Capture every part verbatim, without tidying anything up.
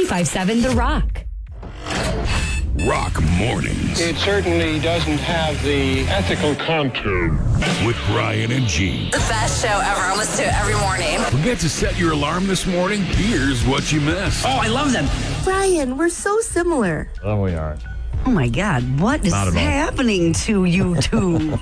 five seven The Rock. Rock Mornings. It certainly doesn't have the ethical content. With Brian and Gene. The best show ever. I listen to it every morning. Forget to set your alarm this morning? Here's what you missed. Oh, I love them. Brian, we're so similar. Oh, we are. Oh, my God. What is happening to you two? No.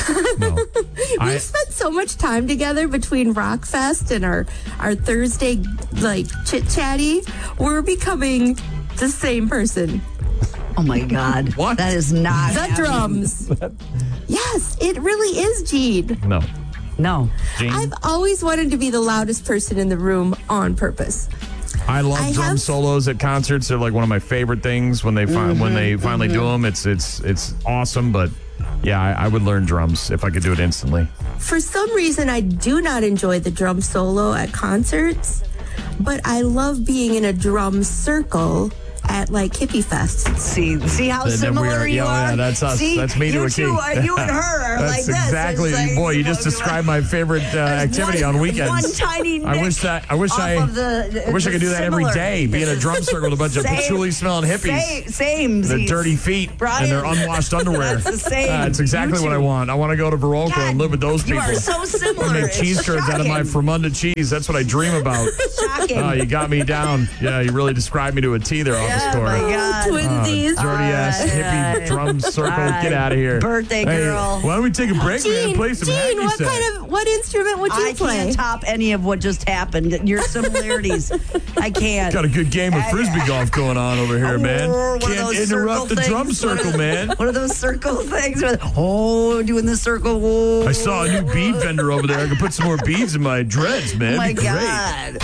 We've I, spent so much time together between Rockfest and our, our Thursday, like, chit-chatty. We're becoming the same person. Oh, my God. What? That is not The happening. drums. Yes, it really is, Gene. no. No. Gene? I've always wanted to be the loudest person in the room on purpose. I love I drum have- solos at concerts. They're like one of my favorite things when they fi- Mm-hmm, when they finally do them. It's it's it's awesome. But yeah, I, I would learn drums if I could do it instantly. For some reason, I do not enjoy the drum solo at concerts, but I love being in a drum circle at like hippie fests. See, see how Then- then we similar are- you yeah, are? yeah, that's us. See, That's me to you a two, T. are- you and her are That's like this. exactly. It's like, boy, you just described my favorite uh, There's activity one- on weekends. One tiny I wish nick that. I wish off I. of the- I wish I the could do that every similar. day. Be in a drum circle with a bunch of Same- patchouli smelling hippies. Same, same. Their see, dirty feet Brian, and their unwashed underwear. That's the same. That's exactly You what I two. want. I want to go to Barolco and live with those you people. are so similar. I make It's cheese curds out of my shocking. Fremunda cheese. That's what I dream about. Shocking. Oh, you got me down. Yeah, you really described me to a T there, office Oh, store. my God. Twinsies. Dirty ass All hippie right. drum circle. All right. Get out of here. Birthday Hey, girl. why don't we take a break, man? Gene, Play some Gene, hacky what sack. kind of what instrument would you I play? can't top any of what just happened. Your similarities. I can't. Got a good game of frisbee golf going on over here, man. Oh, one of Can't those interrupt the circle drum things. circle, One of- man. One of those circle things. With, oh, doing the circle. Whoa. I saw a new bead vendor over there. I could put some more beads in my dreads, man. Oh, my It'd be great. God.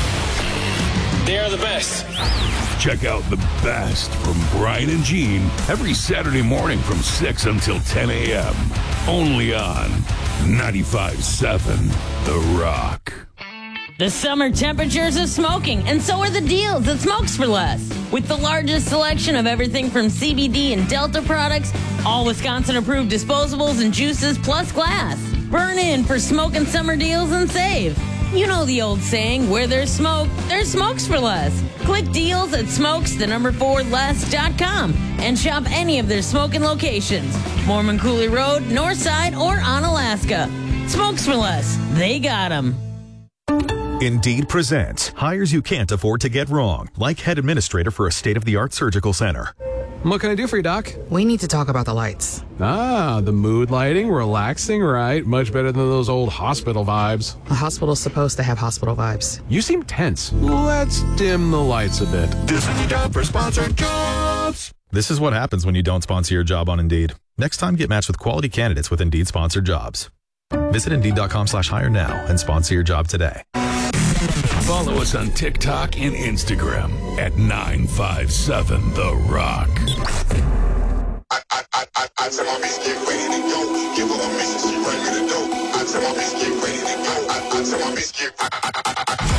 They are the best. Check out the best from Brian and Gene every Saturday morning from six until ten a.m. Only on ninety-five point seven The Rock. The summer temperatures are smoking, and so are the deals at Smokes for Less. With the largest selection of everything from C B D and Delta products, all Wisconsin-approved disposables and juices, plus glass. Burn in for smoking summer deals and save. You know the old saying, where there's smoke, there's Smokes for Less. Click deals at smokes, the number four, less dot com and shop any of their smoking locations. Mormon Cooley Road, Northside, or on Alaska. Smokes for Less. They got 'em. Indeed presents hires you can't afford to get wrong, like head administrator for a state-of-the-art surgical center. What can I do for you, Doc? We need to talk about the lights. Ah, the mood lighting, relaxing, right? Much better than those old hospital vibes. A hospital's supposed to have hospital vibes. You seem tense. Let's dim the lights a bit. This is your job for sponsored jobs. This is what happens when you don't sponsor your job on Indeed. Next time, get matched with quality candidates with Indeed sponsored jobs. Visit Indeed.com slash hire now and sponsor your job today. Follow us on TikTok and Instagram at nine five seven The Rock. I, I, I, I, I tell my bitch get ready to go. Give her a mission, she bring me the dope. I tell my bitch get ready to go. I, I tell my bitch get. I, I, I, I,